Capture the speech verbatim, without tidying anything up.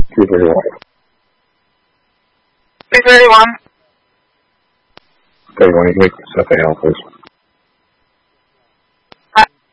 two thirty-one. two thirty-one. thirty-one, you can make yourself a help, please.